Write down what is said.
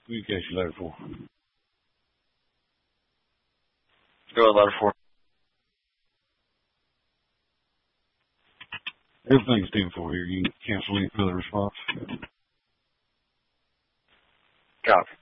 We can catch you later, 4. Go ahead, letter 4. Everything's 10-4 here. You can cancel any further response. Copy.